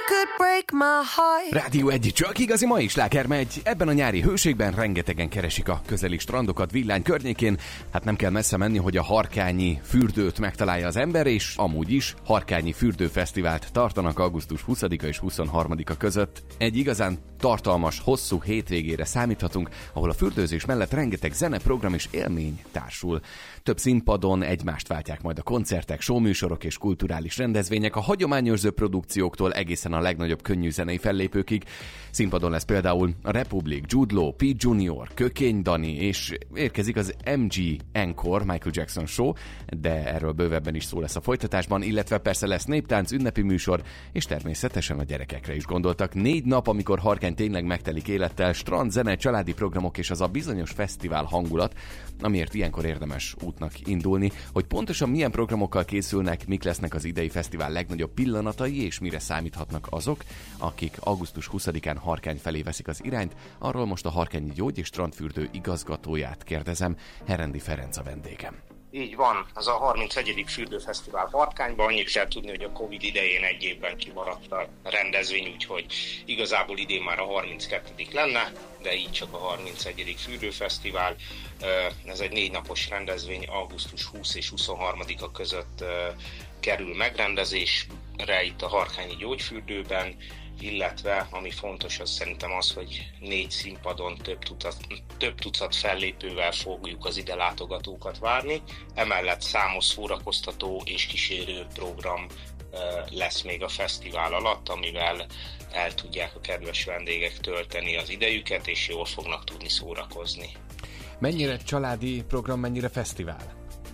could break my heart. Rádió 1, csak igazi mai sláger megy. Ebben a nyári hőségben rengetegen keresik a közeli strandokat Villány környékén. Hát nem kell messze menni, hogy a Harkányi fürdőt megtalálja az ember, és amúgy is Harkányi fürdőfesztivált tartanak augusztus 20-a és 23-a között. Egy igazán tartalmas, hosszú hétvégére számíthatunk, ahol a fürdőzés mellett rengeteg zeneprogram és élmény társul. Több színpadon egymást váltják majd a koncertek, showműsorok és kulturális rendezvények, a hagyományőrző produkcióktól egészen a legnagyobb könnyű zenei fellépőkig. Színpadon lesz például a Republic, Jude Law, Pete Junior, Kökény Dani, és érkezik az MG Encore Michael Jackson Show, de erről bővebben is szó lesz a folytatásban, illetve persze lesz néptánc, ünnepi műsor, és természetesen a gyerekekre is gondoltak. 4 nap, amikor Harkány tényleg megtelik élettel, strand, zene, családi programok és az a bizonyos fesztivál hangulat, amiért ilyenkor érdemes útnak indulni, hogy pontosan milyen programokkal készülnek, mik lesznek az idei fesztivál legnagyobb pillanatai, és mire számíthatnak azok, akik augusztus 20-án Harkány felé veszik az irányt. Arról most a Harkányi Gyógy- és Strandfürdő igazgatóját kérdezem, Herendi Ferenc a vendégem. Így van, az a 31. fürdőfesztivál Harkányban. Annyit kell tudni, hogy a Covid idején egy évben kimaradt a rendezvény, úgyhogy igazából idén már a 32. lenne, de így csak a 31. fürdőfesztivál. Ez egy 4 napos rendezvény, augusztus 20 és 23-a között kerül megrendezésre itt a Harkányi Gyógyfürdőben, illetve ami fontos, az szerintem az, hogy 4 színpadon több tucat fellépővel fogjuk az ide látogatókat várni. Emellett számos szórakoztató és kísérő program lesz még a fesztivál alatt, amivel el tudják a kedves vendégek tölteni az idejüket, és jól fognak tudni szórakozni. Mennyire családi program, mennyire fesztivál?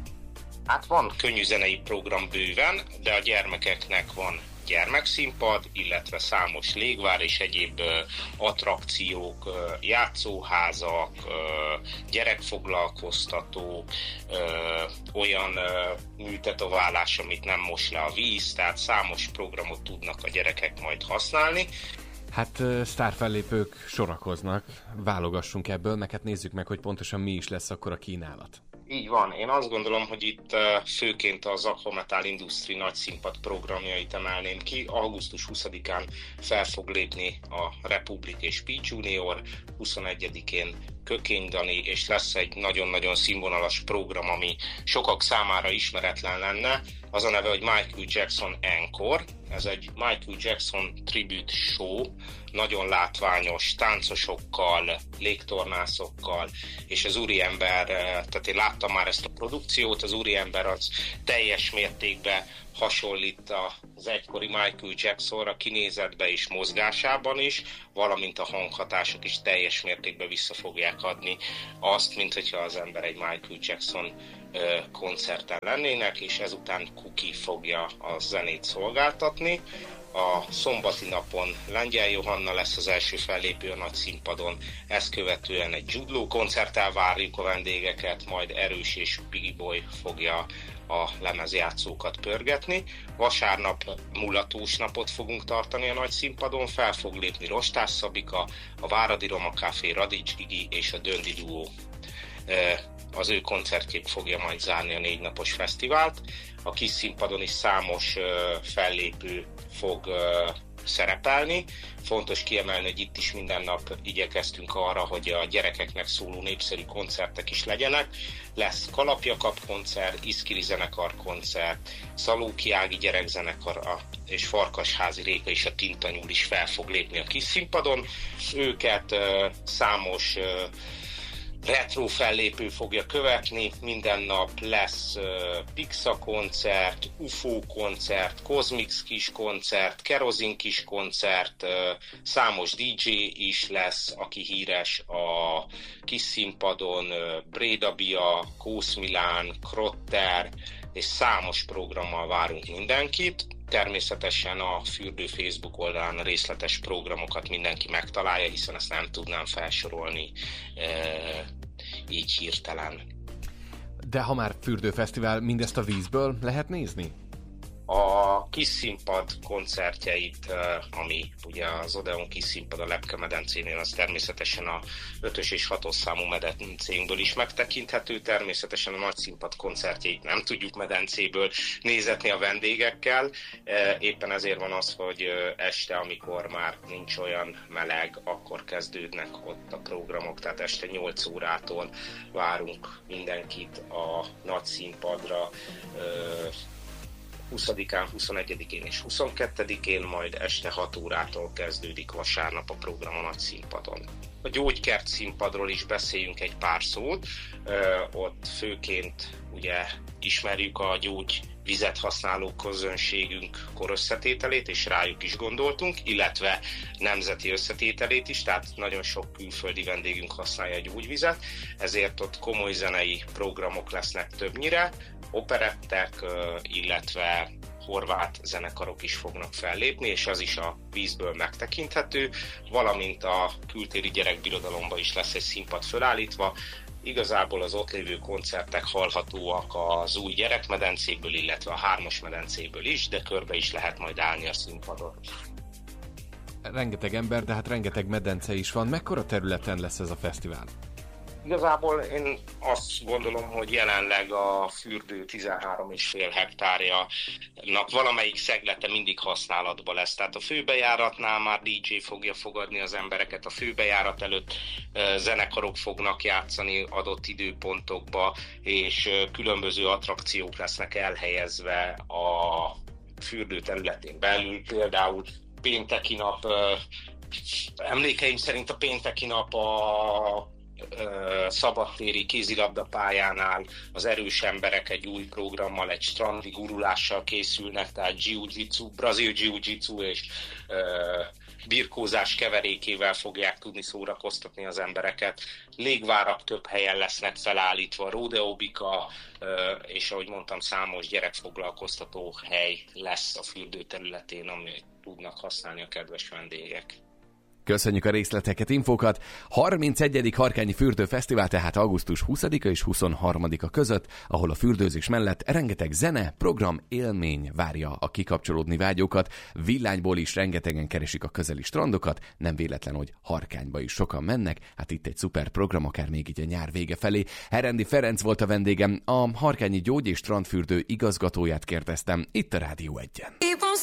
Hát van könnyűzenei program bőven, de a gyermekeknek van gyermekszínpad, illetve számos légvár és egyéb attrakciók, játszóházak, gyerekfoglalkoztatók, olyan műtetoválás, amit nem mos le a víz, tehát számos programot tudnak a gyerekek majd használni. Hát sztárfellépők sorakoznak, válogassunk ebből, meg hát nézzük meg, hogy pontosan mi is lesz akkor a kínálat. Így van, én azt gondolom, hogy itt főként az Aqua Metal Industry nagy színpad programjait emelném ki. Augusztus 20-án fel fog lépni a Republic és Pete Junior, 21-én Kökény Dani, és lesz egy nagyon-nagyon színvonalas program, ami sokak számára ismeretlen lenne. Az a neve, hogy Michael Jackson Encore. Ez egy Michael Jackson tribute show, nagyon látványos táncosokkal, légtornászokkal, és az úriember, tehát én láttam már ezt a produkciót, az úriember az teljes mértékben hasonlít az egykori Michael Jacksonra kinézetbe és mozgásában is, valamint a hanghatások is teljes mértékben vissza fogják adni azt, mint hogyha az ember egy Michael Jackson koncerten lennének, és ezután Kuki fogja a zenét szolgáltatni. A szombati napon Lengyel Johanna lesz az első fellépő a nagy színpadon, ezt követően egy Jude Law koncerttel várjuk a vendégeket, majd Erős és Biggie Boy fogja a lemezjátszókat pörgetni. Vasárnap mulatós napot fogunk tartani a nagy színpadon, fel fog lépni Rostás Szabika, a Váradi Roma Café, Radics Gigi és a Döndi Duó. Az ő koncertjük fogja majd zárni a 4 napos fesztivált. A kis színpadon is számos fellépő fog szerepelni. Fontos kiemelni, hogy itt is minden nap igyekeztünk arra, hogy a gyerekeknek szóló népszerű koncertek is legyenek. Lesz Kalapjakab koncert, Iszkiri zenekar koncert, Szalóki Ági gyerekzenekar és Farkasházi Réka és a Tintanyúl is fel fog lépni a kis színpadon. Őket számos retro fellépő fogja követni, minden nap lesz Pixa koncert, UFO koncert, Cosmix kis koncert, Kerozin kis koncert, számos DJ is lesz, aki híres a kis színpadon, Bréda Bia, Kósz Milán, Krotter, és számos programmal várunk mindenkit. Természetesen a fürdő Facebook oldalán a részletes programokat mindenki megtalálja, hiszen ezt nem tudnám felsorolni így hirtelen. De ha már fürdőfesztivál, mindezt a vízből lehet nézni? A kis színpad koncertjeit, ami ugye az Odeon kis színpad a Lepke-medencénél, az természetesen a 5-ös és 6-os számú medencénkből is megtekinthető. Természetesen a nagy színpad koncertjeit nem tudjuk medencéből nézetni a vendégekkel. Éppen ezért van az, hogy este, amikor már nincs olyan meleg, akkor kezdődnek ott a programok, tehát este 8 órától várunk mindenkit a nagy színpadra, 20-án, 21-én és 22-én, majd este 6 órától kezdődik vasárnap a program a nagy színpadon. A Gyógykert színpadról is beszéljünk egy pár szót. Ott főként ugye ismerjük a gyógyvizet használó közönségünk korösszetételét, és rájuk is gondoltunk, illetve nemzeti összetételét is, tehát nagyon sok külföldi vendégünk használja a gyógyvizet, ezért ott komoly zenei programok lesznek többnyire, operettek, illetve horvát zenekarok is fognak fellépni, és az is a vízből megtekinthető, valamint a kültéri gyerekbirodalomban is lesz egy színpad fölállítva. Igazából az ott lévő koncertek hallhatóak az új gyerekmedencéből, illetve a 3-as medencéből is, de körbe is lehet majd állni a színpadon. Rengeteg ember, de hát rengeteg medence is van. Mekkora területen lesz ez a fesztivál? Igazából én azt gondolom, hogy jelenleg a fürdő 13,5 hektárjának valamelyik szeglete mindig használatban lesz. Tehát a főbejáratnál már DJ fogja fogadni az embereket, a főbejárat előtt zenekarok fognak játszani adott időpontokba, és különböző attrakciók lesznek elhelyezve a fürdő területén belül. Például pénteki nap, emlékeim szerint a pénteki nap a szabadtéri kézilabdapályánál az erős emberek egy új programmal, egy strandi gurulással készülnek, tehát jiu-jitsu, brazil jiu-jitsu és birkózás keverékével fogják tudni szórakoztatni az embereket. Légvárak több helyen lesznek felállítva, rodeobika, és ahogy mondtam, számos gyerekfoglalkoztató hely lesz a fürdő területén, amit tudnak használni a kedves vendégek. Köszönjük a részleteket, infókat! 31. Harkányi Fürdőfesztivál tehát augusztus 20-a és 23-a között, ahol a fürdőzés mellett rengeteg zene, program, élmény várja a kikapcsolódni vágyókat. Villányból is rengetegen keresik a közeli strandokat, nem véletlen, hogy Harkányba is sokan mennek, hát itt egy szuper program, akár még így a nyár vége felé. Herendi Ferenc volt a vendégem, a Harkányi Gyógy- és Strandfürdő igazgatóját kérdeztem itt a Rádió 1-en.